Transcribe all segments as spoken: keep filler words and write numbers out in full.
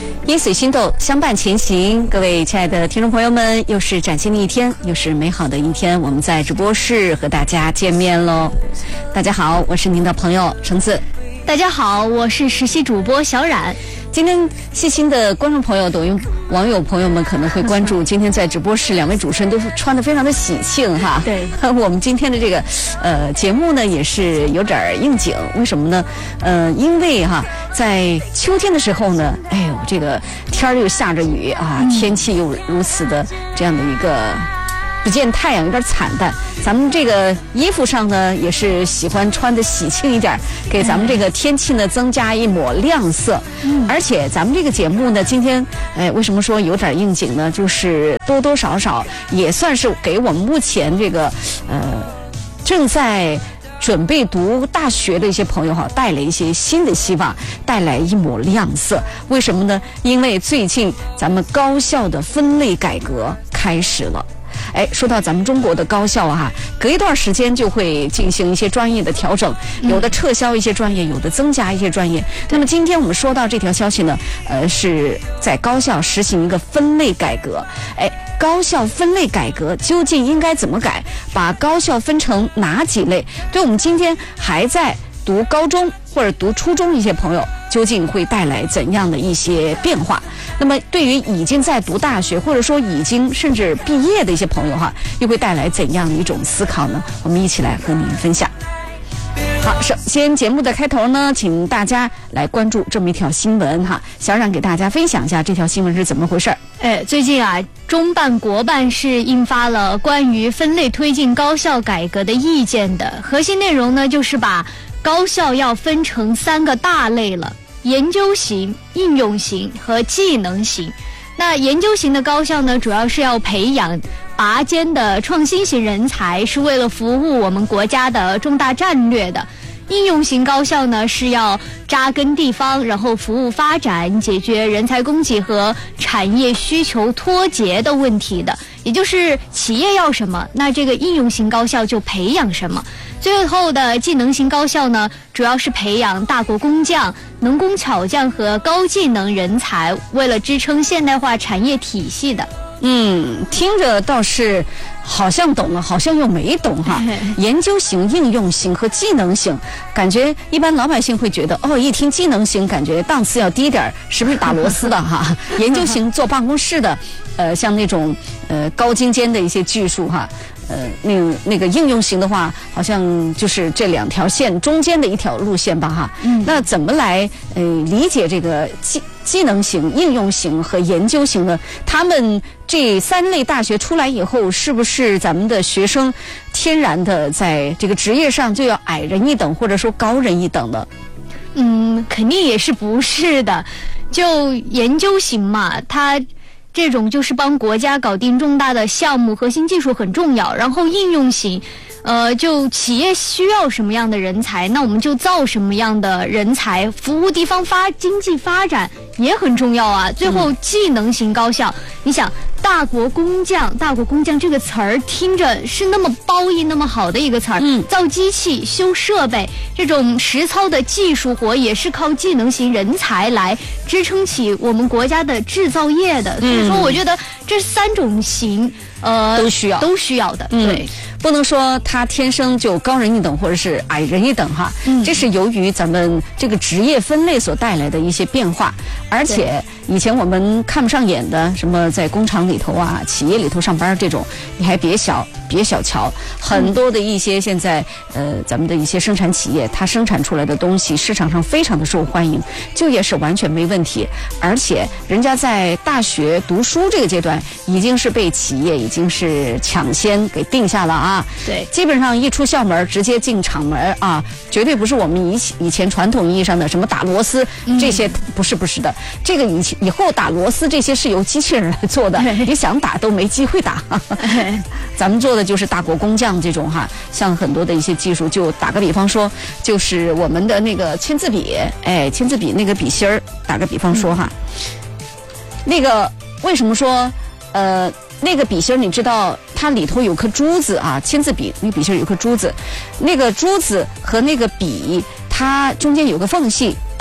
烟随心动，相伴前行。各位亲爱的听众朋友们，又是崭新的一天，又是美好的一天，我们在直播室和大家见面喽。大家好，我是您的朋友橙子。 大家好，我是实习主播小冉。 今天细心的观众朋友、抖音网友朋友们可能会关注，今天在直播室两位主持人都穿得非常的喜庆哈。 对， 我们今天的这个呃节目呢也是有点应景，为什么呢？呃，因为哈在秋天的时候呢，哎呦这个天儿又下着雨啊，天气又如此的这样的一个不见太阳，有点惨淡。咱们这个衣服上呢也是喜欢穿的喜庆一点，给咱们这个天气呢增加一抹亮色。嗯，而且咱们这个节目呢今天哎为什么说有点应景呢？就是多多少少也算是给我们目前这个呃正在准备读大学的一些朋友哈，带来一些新的希望，带来一抹亮色。为什么呢？因为最近咱们高校的分类改革开始了。哎，说到咱们中国的高校啊，隔一段时间就会进行一些专业的调整，有的撤销一些专业，有的增加一些专业。那么今天我们说到这条消息呢，呃，是在高校实行一个分类改革。哎，高校分类改革究竟应该怎么改？把高校分成哪几类？对我们今天还在读高中或者读初中一些朋友，究竟会带来怎样的一些变化？那么对于已经在读大学或者说已经甚至毕业的一些朋友哈，又会带来怎样的一种思考呢？我们一起来和您分享。好，首先节目的开头呢，请大家来关注这么一条新闻哈，小冉给大家分享一下这条新闻是怎么回事。 哎，最近啊，中办国办是印发了关于分类推进高校改革的意见的，核心内容呢就是把高校要分成三个大类了。研究型、应用型和技能型。那研究型的高校呢，主要是要培养拔尖的创新型人才，是为了服务我们国家的重大战略的。应用型高校呢，是要扎根地方，然后服务发展，解决人才供给和产业需求脱节的问题的。也就是企业要什么，那这个应用型高校就培养什么。最后的技能型高校呢，主要是培养大国工匠、能工巧匠和高技能人才，为了支撑现代化产业体系的。 嗯，听着倒是好像懂了，好像又没懂哈。研究型、应用型和技能型，感觉一般老百姓会觉得哦，一听技能型，感觉档次要低点，是不是打螺丝的哈？研究型坐办公室的，呃，像那种呃高精尖的一些技术哈。呃，那个那个应用型的话，好像就是这两条线中间的一条路线吧，哈。嗯。那怎么来呃理解这个技技能型、应用型和研究型呢？他们这三类大学出来以后，是不是咱们的学生天然的在这个职业上就要矮人一等，或者说高人一等呢？ 嗯，肯定也是不是的。就研究型嘛，它这种就是帮国家搞定重大的项目，核心技术很重要。然后应用型，呃，就企业需要什么样的人才，那我们就造什么样的人才，服务地方发经济发展也很重要啊。最后技能型高校，嗯、你想大国工匠，大国工匠这个词儿听着是那么褒义那么好的一个词儿，嗯，造机器、修设备这种实操的技术活也是靠技能型人才来支撑起我们国家的制造业的。所以说，我觉得这三种型，呃， 都需要， 都需要的， 嗯、 对。 不能说他天生就高人一等或者是矮人一等哈，嗯、这是由于咱们这个职业分类所带来的一些变化。而且以前我们看不上眼的，什么在工厂里头啊、企业里头上班这种，你还别小别小瞧，很多的一些现在呃咱们的一些生产企业，它生产出来的东西市场上非常的受欢迎，就业是完全没问题。而且人家在大学读书这个阶段，已经是被企业已经是抢先给定下了啊。啊， 对， 基本上一出校门直接进厂门啊，绝对不是我们以以前传统意义上的什么打螺丝、嗯、这些，不是不是的。这个以前以后打螺丝这些是由机器人来做的，你想打都没机会打。咱们做的就是大国工匠这种哈，像很多的一些技术，就打个比方说，就是我们的那个签字笔，哎，签字笔那个笔芯儿，打个比方说哈，嗯、那个为什么说呃？那个笔芯你知道它里头有颗珠子啊，签字笔那个笔芯有颗珠子，那个珠子和那个笔它中间有个缝隙，大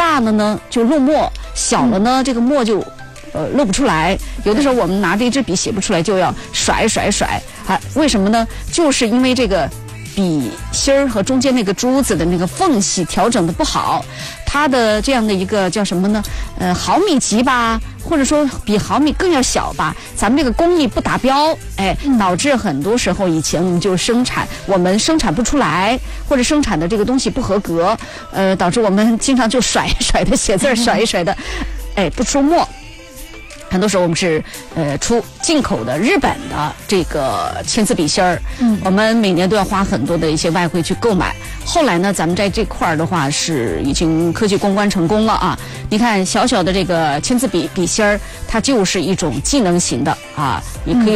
大了呢就漏墨，小了呢、嗯、这个墨就呃漏不出来。有的时候我们拿着一支笔写不出来，就要甩甩甩啊，为什么呢？就是因为这个笔芯儿和中间那个珠子的那个缝隙调整的不好，它的这样的一个叫什么呢？呃，毫米级吧，或者说比毫米更要小吧，咱们这个工艺不达标，哎，导致很多时候以前我们就生产，我们生产不出来，或者生产的这个东西不合格，呃，导致我们经常就甩一甩的写字，甩一甩的，哎，不出墨。很多时候我们是呃出进口的日本的这个签字笔芯儿，嗯，我们每年都要花很多的一些外汇去购买。后来呢，咱们在这块儿的话是已经科技攻关成功了啊！你看小小的这个签字笔笔芯儿，它就是一种技能型的啊，也可以